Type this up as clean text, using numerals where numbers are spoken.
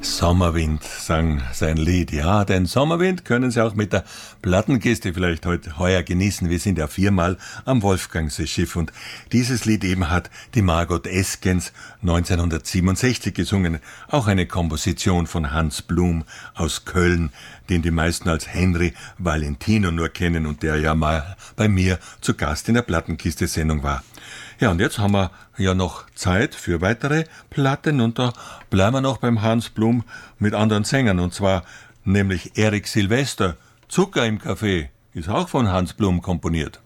Sommerwind sang sein Lied. Ja, den Sommerwind können Sie auch mit der Plattenkiste vielleicht heuer genießen. Wir sind ja 4-mal am Wolfgangsee Schiff und dieses Lied eben hat die Margot Eskens 1967 gesungen. Auch eine Komposition von Hans Blum aus Köln, den die meisten als Henry Valentino nur kennen und der ja mal bei mir zu Gast in der Plattenkiste-Sendung war. Ja, und jetzt haben wir ja noch Zeit für weitere Platten und da bleiben wir noch beim Hans Blum mit anderen Sängern und zwar nämlich Erik Silvester. Zucker im Kaffee ist auch von Hans Blum komponiert.